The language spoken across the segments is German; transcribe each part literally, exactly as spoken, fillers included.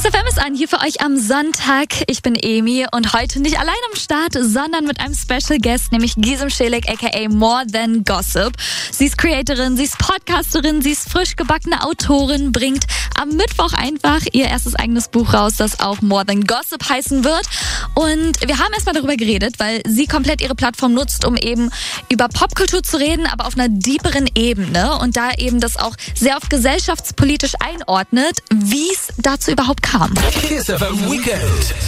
Kiss F M ist an, hier für euch am Sonntag. Ich bin Emi und heute nicht allein am Start, sondern mit einem Special Guest, nämlich Gizem Celik, aka More Than Gossip. Sie ist Creatorin, sie ist Podcasterin, sie ist frisch gebackene Autorin, bringt am Mittwoch einfach ihr erstes eigenes Buch raus, das auch More Than Gossip heißen wird. Und wir haben erstmal darüber geredet, weil sie komplett ihre Plattform nutzt, um eben über Popkultur zu reden, aber auf einer deeperen Ebene und da eben das auch sehr oft gesellschaftspolitisch einordnet, wie es dazu überhaupt kam. Kiss F M Weekend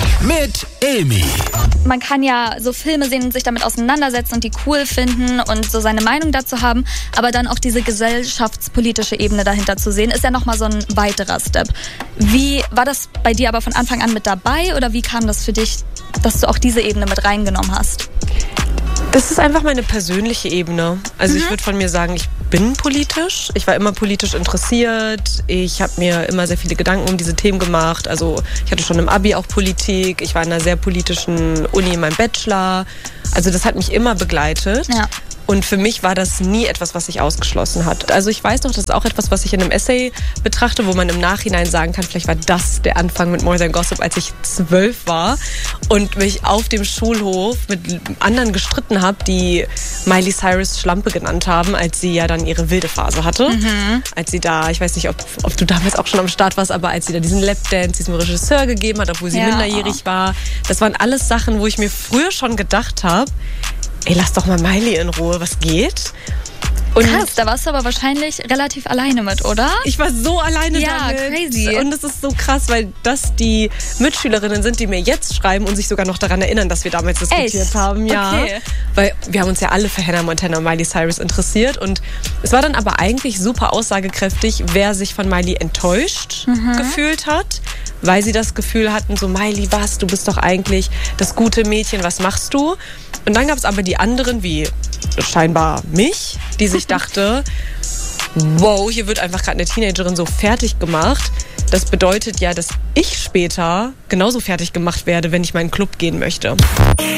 mit Emi. Man kann ja so Filme sehen und sich damit auseinandersetzen und die cool finden und so seine Meinung dazu haben, aber dann auch diese gesellschaftspolitische Ebene dahinter zu sehen, ist ja nochmal so ein weiterer Step. Wie war das bei dir aber von Anfang an mit dabei oder wie kam das für dich, dass du auch diese Ebene mit reingenommen hast? Das ist einfach meine persönliche Ebene. Also Mhm. ich würde von mir sagen, ich bin politisch. Ich war immer politisch interessiert. Ich habe mir immer sehr viele Gedanken um diese Themen gemacht. Also ich hatte schon im Abi auch Politik. Ich war in einer sehr politischen Uni in meinem Bachelor. Also das hat mich immer begleitet. Ja. Und für mich war das nie etwas, was sich ausgeschlossen hat. Also ich weiß noch, das ist auch etwas, was ich in einem Essay betrachte, wo man im Nachhinein sagen kann, vielleicht war das der Anfang mit More Than Gossip, als ich zwölf war und mich auf dem Schulhof mit anderen gestritten habe, die Miley Cyrus Schlampe genannt haben, als sie ja dann ihre wilde Phase hatte. Mhm. Als sie da, ich weiß nicht, ob, ob du damals auch schon am Start warst, aber als sie da diesen Lapdance diesem Regisseur gegeben hat, obwohl sie Ja. minderjährig war. Das waren alles Sachen, wo ich mir früher schon gedacht habe, ey, lass doch mal Miley in Ruhe, was geht? Und Krass, da warst du aber wahrscheinlich relativ alleine mit, oder? ich war so alleine Ja, damit. crazy. Und es ist so krass, weil das die Mitschülerinnen sind, die mir jetzt schreiben und sich sogar noch daran erinnern, dass wir damals diskutiert Echt? haben. Ja. Okay. Weil wir haben uns ja alle für Hannah Montana und Miley Cyrus interessiert. Und es war dann aber eigentlich super aussagekräftig, wer sich von Miley enttäuscht Mhm. gefühlt hat. Weil sie das Gefühl hatten, so Miley, was, du bist doch eigentlich das gute Mädchen, was machst du? Und dann gab es aber die anderen, wie scheinbar mich, die sich dachte, wow, hier wird einfach gerade eine Teenagerin so fertig gemacht. Das bedeutet ja, dass ich später genauso fertig gemacht werde, wenn ich meinen Club gehen möchte.